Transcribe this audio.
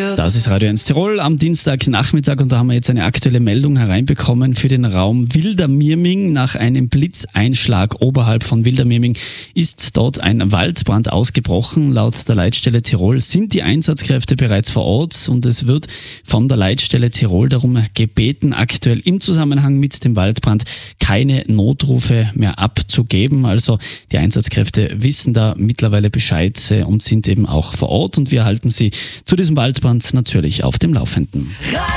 Das ist Radio 1 Tirol am Dienstagnachmittag und da haben wir jetzt eine aktuelle Meldung hereinbekommen für den Raum Wildermirming. Nach einem Blitzeinschlag oberhalb von Wildermirming ist dort ein Waldbrand ausgebrochen. Laut der Leitstelle Tirol sind die Einsatzkräfte bereits vor Ort und es wird von der Leitstelle Tirol darum gebeten, aktuell im Zusammenhang mit dem Waldbrand keine Notrufe mehr abzugeben. Also die Einsatzkräfte wissen da mittlerweile Bescheid und sind eben auch vor Ort und wir halten Sie zu diesem Waldbrand natürlich auf dem Laufenden.